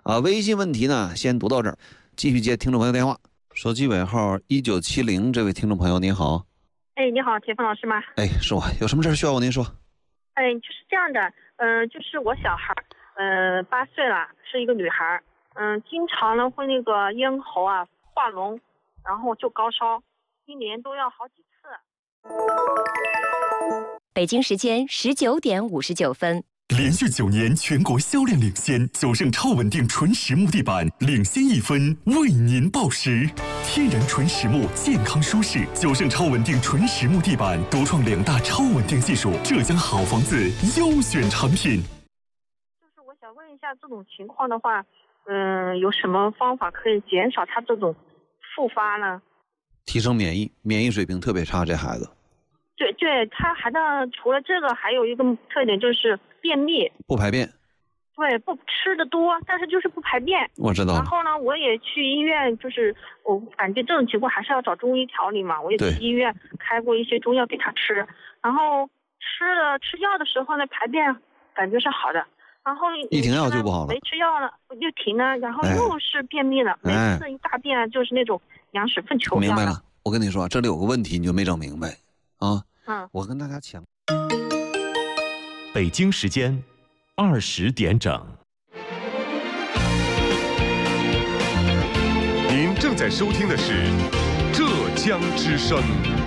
微信问题呢先读到这儿，继续接听众朋友电话。手机尾号1970，这位听众朋友您好。 哎，你好，铁峰老师吗？ 哎，是我，有什么事需要我您说？ 哎，就是这样的，就是我小孩，8岁了，是一个女孩，经常呢会那个咽喉啊化脓，然后就高烧，一年都要好几次。 北京时间19点59分。 连续9年全国销量领先，9胜超稳定纯实木地板领先1分，为您报时。天然纯实木，健康舒适，9胜超稳定纯实木地板独创2大超稳定技术，浙江好房子优选产品。 就是我想问一下，这种情况的话，有什么方法可以减少他这种复发呢？ 提升免疫水平特别差，这孩子。 对，他还的除了这个，还有一个特点就是便秘， 不排便。 对，不吃的多，但是就是不排便。 我知道。然后呢，我也去医院，就是我感觉这种情况还是要找中医调理嘛。我也去医院开过一些中药给他吃，然后吃药的时候呢，排便感觉是好的，然后一停药就不好了。 没吃药了，我就停了，然后又是便秘了，每次一大便就是那种羊屎粪球一样的。 明白了，我跟你说，这里有个问题你就没整明白啊。我跟大家讲， 北京时间20点整。 您正在收听的是浙江之声。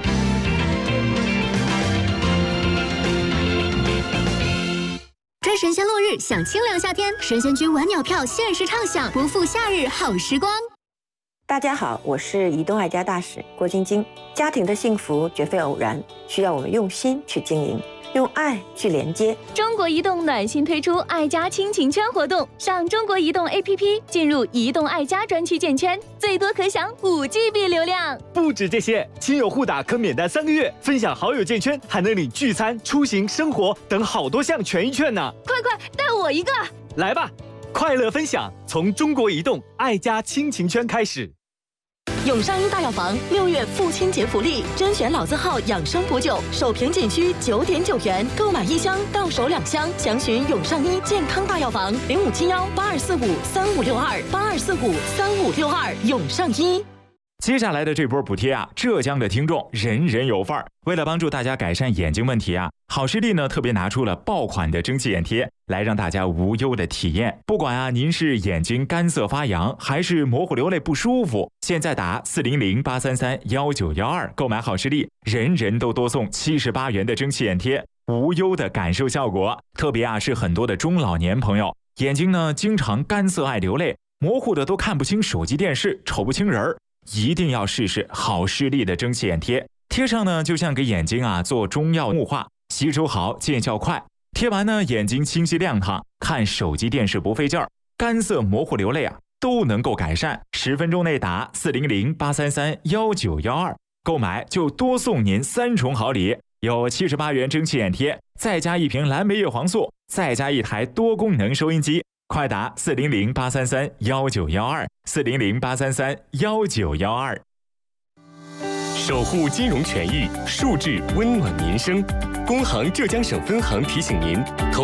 追神仙落日，享清凉夏天，神仙居晚鸟票限时畅享，不负夏日好时光。 大家好，我是移动爱家大使郭晶晶。家庭的幸福绝非偶然，需要我们用心去经营，用爱去连接。 中国移动暖心推出爱家亲情圈活动，上中国移动 APP 进入移动爱家专区建圈，最多可享5GB 流量。 不止这些，亲友互打可免单3个月，分享好友建圈还能领聚餐、出行、生活等好多项权益券呢。 快带我一个！ 来吧，快乐分享从中国移动爱家亲情圈开始。 永上一大药房6月父亲节福利，甄选老字号养生补酒，首瓶仅需9.9元，购买1箱到手2箱。详询永上一健康大药房05718245356282453562永上一。 接下来的这波补贴啊，浙江的听众人人有份儿。为了帮助大家改善眼睛问题啊，好视力呢特别拿出了爆款的蒸汽眼贴，来让大家无忧的体验。不管啊您是眼睛干涩发痒，还是模糊流泪不舒服，现在打400-833-1912购买好视力，人人都多送78元的蒸汽眼贴，无忧的感受效果。特别啊是很多的中老年朋友，眼睛呢经常干涩爱流泪，模糊的都看不清手机电视，瞅不清人儿。一定要试试好视力的蒸汽眼贴，贴上呢就像给眼睛啊做中药雾化，吸收好，见效快。贴完呢眼睛清晰亮堂，看手机电视不费劲儿，干涩模糊流泪啊都能够改善。10分钟内打400-833-1912购买就多送您3重好礼，有78元蒸汽眼贴，再加1瓶蓝莓叶黄素，再加1台多功能收音机。快打400-833-1912，400-833-1912。 守护金融权益，树质温暖民生。工行浙江省分行提醒您，投